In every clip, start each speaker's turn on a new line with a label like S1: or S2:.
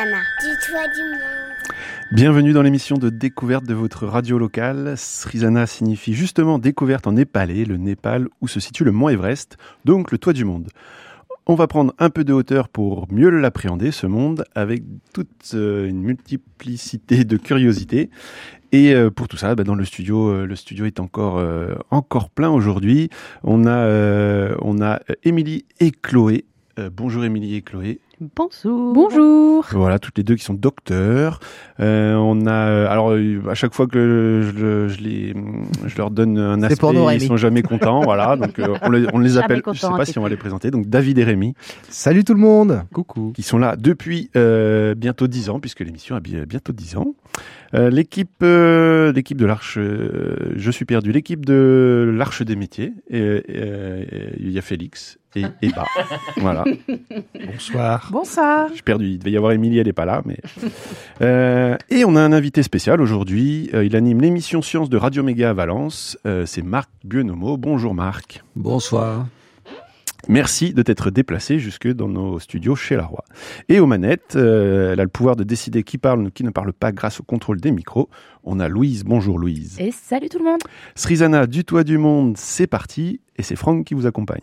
S1: Srizana, du toit du monde.
S2: Bienvenue dans l'émission de découverte de votre radio locale. Srizana signifie justement découverte en népalais, le Népal où se situe le mont Everest, donc le toit du monde. On va prendre un peu de hauteur pour mieux l'appréhender, ce monde, avec toute une multiplicité de curiosités. Et pour tout ça, dans le studio est encore plein aujourd'hui. On a Émilie et Chloé. Bonjour Émilie et Chloé.
S3: Bonjour.
S2: Voilà, toutes les deux qui sont docteurs. On a, alors à chaque fois que je leur donne un aspect, ils sont jamais contents. Voilà, donc on les appelle. Je sais pas si on va les présenter. Donc David et Rémi.
S4: Salut tout le monde. Coucou.
S2: Qui sont là depuis bientôt 10 ans, puisque l'émission a bientôt 10 ans. L'équipe de l'Arche, je suis perdu. L'équipe de l'Arche des métiers. Il y a Félix et Eba. Voilà.
S4: Bonsoir.
S3: Bonsoir.
S2: Je suis perdu. Il devait y avoir Émilie, elle n'est pas là. Mais et on a un invité spécial aujourd'hui. Il anime l'émission Sciences de Radio Méga à Valence. C'est Marc Buonomo. Bonjour Marc.
S4: Bonsoir.
S2: Merci de t'être déplacé jusque dans nos studios chez Laroy. Et aux manettes, elle a le pouvoir de décider qui parle ou qui ne parle pas grâce au contrôle des micros. On a Louise. Bonjour Louise.
S3: Et salut tout le monde.
S2: Srizana, du toit du monde, c'est parti. Et c'est Franck qui vous accompagne.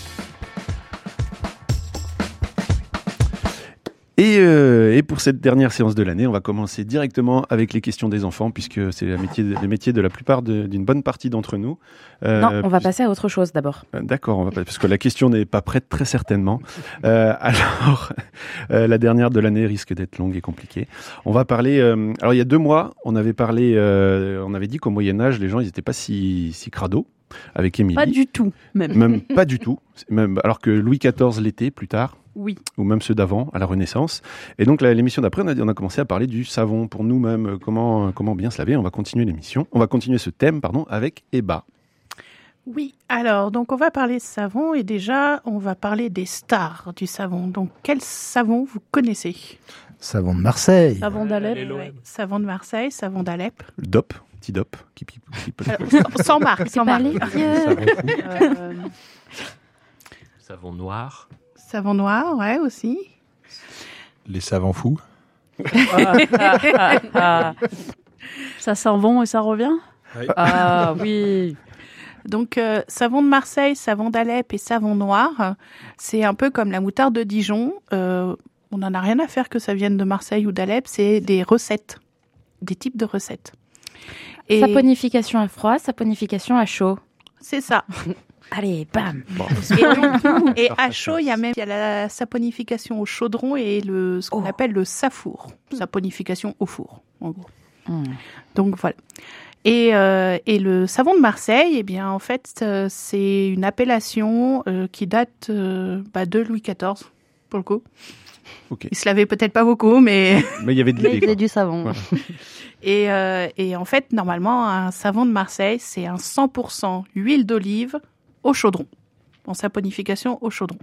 S2: Et pour cette dernière séance de l'année, on va commencer directement avec les questions des enfants, puisque c'est les métiers de la plupart d'une bonne partie d'entre nous.
S3: Non, on va passer à autre chose d'abord.
S2: D'accord, parce que la question n'est pas prête très certainement. Alors, la dernière de l'année risque d'être longue et compliquée. On va parler. Alors, il y a 2 mois, on avait dit qu'au Moyen Âge, les gens, ils n'étaient pas si crado. Avec Émilie.
S3: Pas du tout,
S2: même pas du tout. Alors que Louis XIV l'était plus tard.
S3: Oui.
S2: Ou même ceux d'avant, à la Renaissance. Et donc, l'émission d'après, on a commencé à parler du savon pour nous-mêmes, comment bien se laver. On va continuer ce thème, avec Eba.
S5: Oui, alors, donc on va parler savon et déjà, on va parler des stars du savon. Donc, quel savon vous connaissez ?
S4: Savon de Marseille.
S3: Savon d'Alep.
S5: Ouais. Savon de Marseille, savon d'Alep.
S2: Le DOP, petit DOP.
S5: Sans marque.
S6: Savon noir.
S5: Savon noir, ouais, aussi.
S4: Les savants fous.
S3: Ça sent bon et ça revient ?
S4: Oui.
S3: Ah oui.
S5: Donc, savon de Marseille, savon d'Alep et savon noir, c'est un peu comme la moutarde de Dijon. On n'en a rien à faire que ça vienne de Marseille ou d'Alep, c'est des recettes, des types de recettes.
S3: Et saponification à froid, saponification à chaud.
S5: C'est ça.
S3: Allez, bam.
S2: Bon.
S5: Et à chaud, il y a la saponification au chaudron et ce qu'on appelle le safour, saponification au four, en gros. Donc voilà. Et le savon de Marseille, eh bien en fait, c'est une appellation qui date de Louis XIV pour le coup.
S2: Okay.
S5: Il se lavait peut-être pas beaucoup, mais
S2: il y avait de l'idée.
S3: Du savon.
S2: Voilà.
S5: Et en fait, normalement, un savon de Marseille, c'est un 100% huile d'olive au chaudron, en saponification au chaudron.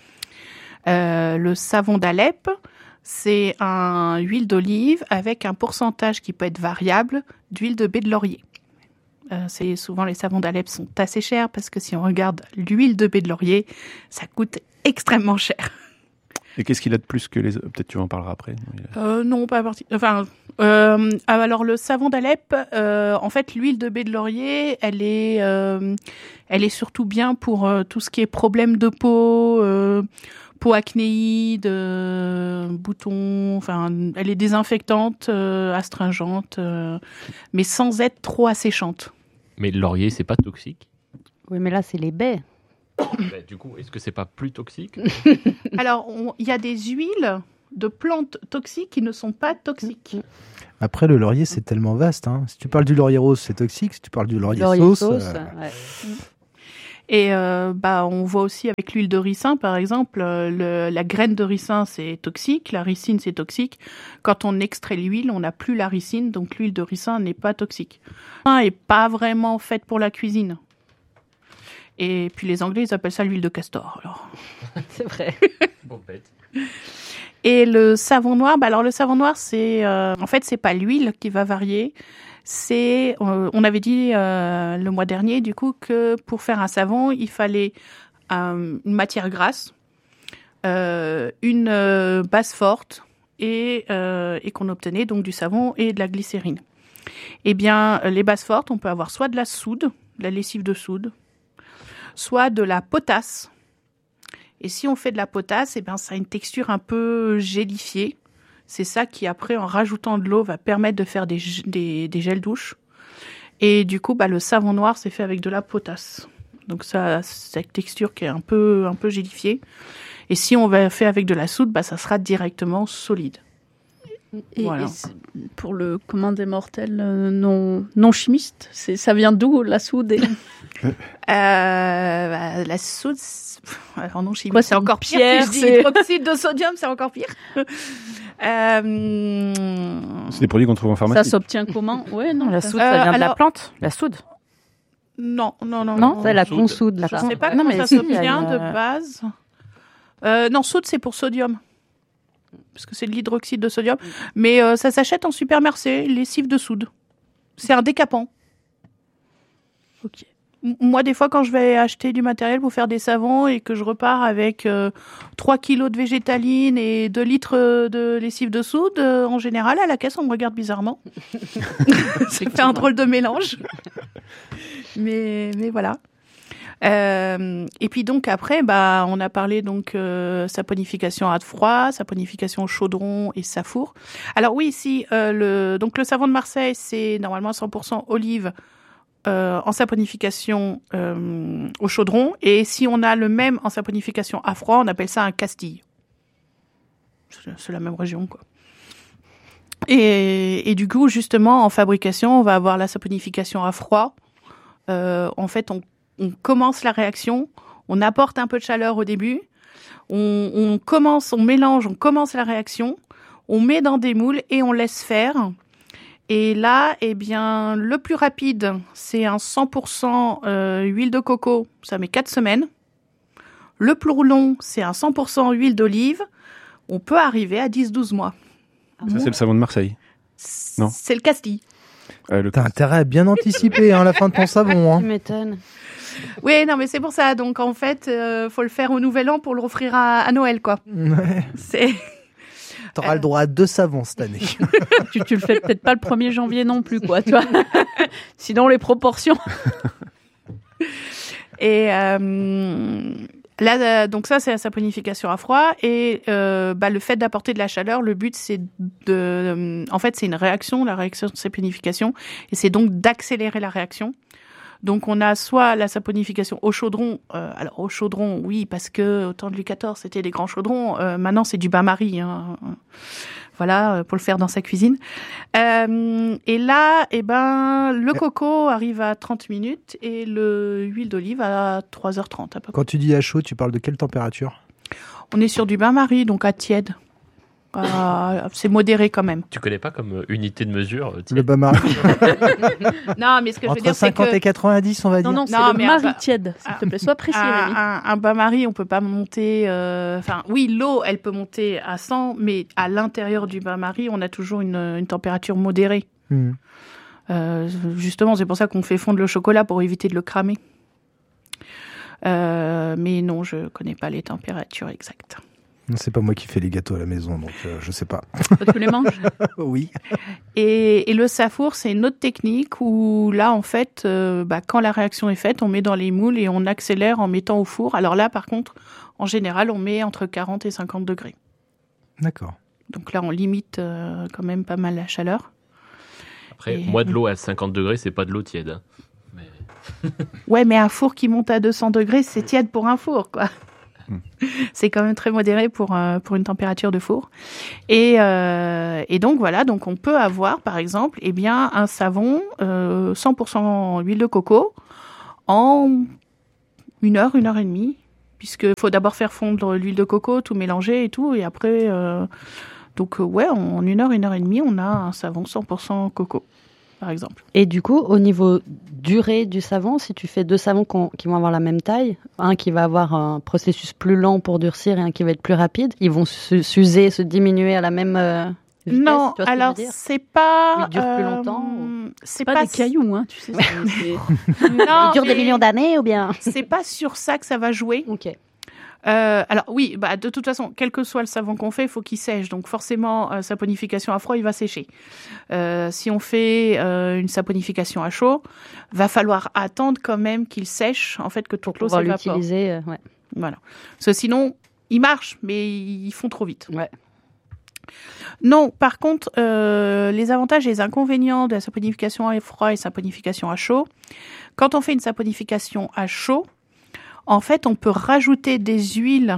S5: Le savon d'Alep, c'est un huile d'olive avec un pourcentage qui peut être variable d'huile de baie de laurier. C'est souvent les savons d'Alep sont assez chers parce que si on regarde l'huile de baie de laurier, ça coûte extrêmement cher.
S2: Et qu'est-ce qu'il a de plus que les autres ? Peut-être tu en parleras après.
S5: Non, pas parti. Enfin, alors le savon d'Alep, en fait, l'huile de baie de laurier, elle est surtout bien pour tout ce qui est problème de peau, peau acnéide, boutons. Enfin, elle est désinfectante, astringente, mais sans être trop asséchante.
S6: Mais le laurier, c'est pas toxique ?
S3: Oui, mais là, c'est les baies.
S6: Du coup, est-ce que c'est pas plus toxique ?
S5: Alors, il y a des huiles de plantes toxiques qui ne sont pas toxiques.
S4: Après, le laurier, c'est tellement vaste. Hein. Si tu parles du laurier rose, c'est toxique. Si tu parles du laurier sauce...
S3: Ouais.
S5: Et on voit aussi avec l'huile de ricin, par exemple, la graine de ricin, c'est toxique, la ricine, c'est toxique. Quand on extrait l'huile, on n'a plus la ricine, donc l'huile de ricin n'est pas toxique. Elle n'est pas vraiment faite pour la cuisine. Et puis les Anglais, ils appellent ça l'huile de castor. Alors.
S3: C'est vrai.
S6: Bon, bête.
S5: Et le savon noir, alors le savon noir, en fait, c'est pas l'huile qui va varier. On avait dit le mois dernier, du coup, que pour faire un savon, il fallait une matière grasse, une base forte et qu'on obtenait donc du savon et de la glycérine. Eh bien, les bases fortes, on peut avoir soit de la soude, de la lessive de soude, soit de la potasse. Et si on fait de la potasse, eh bien, ça a une texture un peu gélifiée. C'est ça qui, après, en rajoutant de l'eau, va permettre de faire des gels douches. Et du coup, le savon noir, c'est fait avec de la potasse. Donc ça, cette texture qui est un peu gélifiée. Et si on va faire avec de la soude, ça sera directement solide. Voilà.
S7: Et pour le commun des mortels non chimiste, ça vient d'où la soude
S5: la soude, alors non chimique, c'est encore pire.
S7: Pierre,
S5: Si je dis hydroxyde de sodium, c'est encore pire.
S2: C'est des produits qu'on trouve en pharmacie.
S7: Ça s'obtient comment? Ouais, non.
S3: La soude, ça vient de la plante. La soude.
S5: Non.
S3: C'est la
S6: Soude.
S3: consoude.
S5: Je ne sais pas comment ça s'obtient de base. Non, soude, c'est pour sodium. Parce que c'est de l'hydroxyde de sodium. Mais ça s'achète en supermarché, lessive de soude. C'est un décapant.
S7: Ok.
S5: Moi, des fois, quand je vais acheter du matériel pour faire des savons et que je repars avec 3 kilos de végétaline et 2 litres de lessive de soude, en général, à la caisse, on me regarde bizarrement. Ça fait un drôle de mélange. Mais voilà. Et puis donc après, on a parlé donc saponification à froid, saponification au chaudron et safour. Alors oui, ici donc le savon de Marseille, c'est normalement 100% olive en saponification au chaudron, et si on a le même en saponification à froid, on appelle ça un Castille. C'est la même région, quoi. Et du coup, justement, en fabrication, on va avoir la saponification à froid. En fait, on commence la réaction, on apporte un peu de chaleur au début, on mélange, on commence la réaction, on met dans des moules et on laisse faire. Et là, eh bien, le plus rapide, c'est un 100% huile de coco, ça met 4 semaines. Le plus long, c'est un 100% huile d'olive, on peut arriver à 10-12 mois.
S2: Ça, c'est le savon de Marseille. Non.
S5: C'est le Castille.
S4: T'as intérêt à bien anticiper la fin de ton savon.
S3: Tu m'étonnes.
S5: Oui, non, mais c'est pour ça. Donc, en fait, faut le faire au Nouvel An pour le offrir à Noël, quoi.
S4: Ouais. T'auras le droit à 2 savons cette année.
S7: tu le fais peut-être pas le 1er janvier non plus, quoi, tu vois. Sinon, les proportions. Et
S5: là, donc ça, c'est la saponification à froid. Et le fait d'apporter de la chaleur, le but, c'est en fait, c'est une réaction, la réaction de saponification. Et c'est donc d'accélérer la réaction. Donc, on a soit la saponification au chaudron. Alors, au chaudron, oui, parce que au temps de Louis XIV, c'était des grands chaudrons. Maintenant, c'est du bain-marie. Voilà, pour le faire dans sa cuisine. Et là, le coco arrive à 30 minutes et l'huile d'olive à 3h30 à peu près.
S4: Quand tu dis à chaud, tu parles de quelle température?
S5: On est sur du bain-marie, donc à tiède. C'est modéré quand même.
S6: Tu connais pas comme unité de mesure
S4: Le bain-marie.
S5: Non, mais ce que je veux
S4: Entre
S5: dire, c'est
S4: 50
S5: que...
S4: et 90, on va dire.
S7: non, c'est
S5: Non,
S7: le
S5: mais
S7: mari tiède, s'il te plaît. Sois précis, Rémi.
S5: Un bain-marie, on peut pas monter... oui, l'eau, elle peut monter à 100, mais à l'intérieur du bain-marie, on a toujours une température modérée. Justement, c'est pour ça qu'on fait fondre le chocolat pour éviter de le cramer. Mais non, je connais pas les températures exactes.
S4: C'est pas moi qui fais les gâteaux à la maison, donc je sais pas.
S7: Toi, tu les manges?
S4: Oui.
S5: Et le safour, c'est une autre technique où là, en fait, quand la réaction est faite, on met dans les moules et on accélère en mettant au four. Alors là, par contre, en général, on met entre 40 et 50 degrés.
S4: D'accord.
S5: Donc là, on limite quand même pas mal la chaleur.
S6: Après, moi, de l'eau à 50 degrés, c'est pas de l'eau tiède. Hein. Mais...
S5: Ouais, mais un four qui monte à 200 degrés, c'est tiède pour un four, quoi. C'est quand même très modéré pour une température de four. Et donc voilà, donc on peut avoir par exemple un savon 100% huile de coco en 1 heure, 1 heure et demie, puisqu'il faut d'abord faire fondre l'huile de coco, tout mélanger et tout, et après en 1 heure, 1 heure et demie, on a un savon 100% coco, par exemple.
S3: Et du coup, au niveau durée du savon, si tu fais 2 savons qui vont avoir la même taille, un qui va avoir un processus plus lent pour durcir et un qui va être plus rapide, ils vont s'user, se diminuer à la même vitesse?
S5: Non,
S3: tu vois
S5: alors
S3: ce que je veux dire?
S5: c'est pas...
S3: Ils durent plus longtemps
S5: C'est
S7: pas des cailloux, hein, tu sais.
S5: Non,
S3: Ils durent des
S5: mais
S3: millions d'années ou bien?
S5: c'est pas sur ça que ça va jouer.
S3: Ok.
S5: Alors oui, de toute façon, quel que soit le savon qu'on fait, il faut qu'il sèche. Donc forcément, saponification à froid, il va sécher. Si on fait une saponification à chaud, va falloir attendre quand même qu'il sèche, en fait, que toute l'eau s'évapore.
S3: L'utiliser, ouais.
S5: Voilà. Parce que sinon, ils marchent, mais ils font trop vite.
S3: Ouais.
S5: Non, par contre, les avantages et les inconvénients de la saponification à froid et saponification à chaud. Quand on fait une saponification à chaud, en fait, on peut rajouter des huiles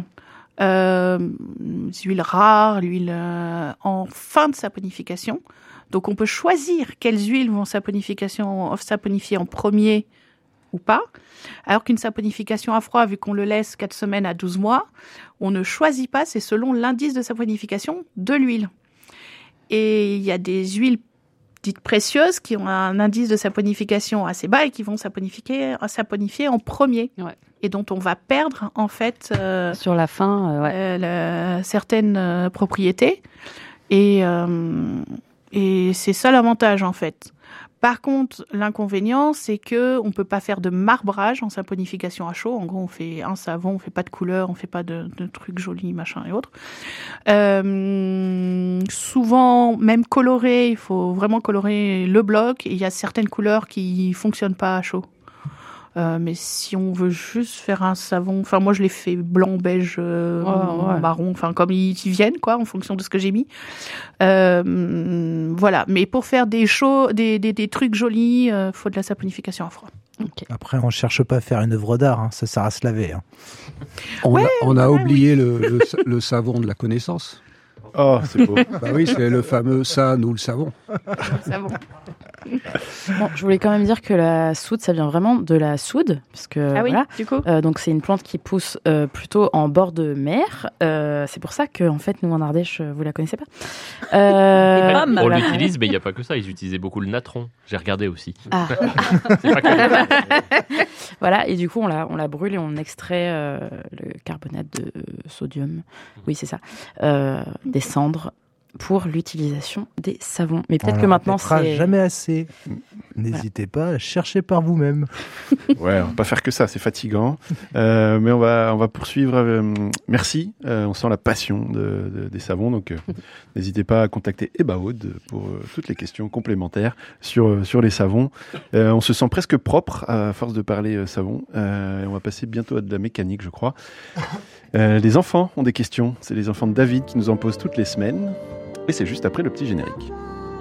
S5: rares, l'huile en fin de saponification. Donc, on peut choisir quelles huiles vont saponifier en premier ou pas. Alors qu'une saponification à froid, vu qu'on le laisse 4 semaines à 12 mois, on ne choisit pas, c'est selon l'indice de saponification de l'huile. Et il y a des huiles dites précieuses qui ont un indice de saponification assez bas et qui vont saponifier en premier. Ouais. Et dont on va perdre, en fait,
S3: sur la fin,
S5: certaines propriétés. Et c'est ça l'avantage, en fait. Par contre, l'inconvénient, c'est que on peut pas faire de marbrage en saponification à chaud. En gros, on fait un savon, on fait pas de couleur, on fait pas de trucs jolis, machin et autres. Souvent, même coloré, il faut vraiment colorer le bloc. Et il y a certaines couleurs qui fonctionnent pas à chaud. Mais si on veut juste faire un savon, enfin moi je l'ai fait blanc, beige, marron, enfin comme ils viennent quoi, en fonction de ce que j'ai mis. Voilà. Mais pour faire des trucs jolis, faut de la saponification à froid.
S4: Okay. Après, on cherche pas à faire une œuvre d'art, hein. Ça sert à se laver. Hein.
S8: On a oublié le savon de la connaissance.
S2: Oh, c'est beau.
S8: Bah oui, c'est le fameux ça, nous le savons.
S9: Bon, je voulais quand même dire que la soude, ça vient vraiment de la soude, parce que
S5: du coup.
S9: Donc c'est une plante qui pousse plutôt en bord de mer. C'est pour ça que en fait nous en Ardèche, vous la connaissez pas.
S6: On l'utilise, mais il n'y a pas que ça. Ils utilisaient beaucoup le natron. J'ai regardé aussi.
S9: Ah.
S6: C'est pas que...
S9: Voilà, et du coup on la brûle et on extrait le carbonate de sodium. Oui, c'est ça. Des cendres pour l'utilisation des savons. Mais peut-être que maintenant c'est
S4: jamais assez. N'hésitez pas à chercher par vous-même.
S2: Ouais, on va pas faire que ça, c'est fatigant. Mais on va poursuivre. Merci. On sent la passion des savons, donc n'hésitez pas à contacter Eba Aude pour toutes les questions complémentaires sur les savons. On se sent presque propre à force de parler savon. On va passer bientôt à de la mécanique, je crois. Les enfants ont des questions. C'est les enfants de David qui nous en posent toutes les semaines. Et c'est juste après le petit générique.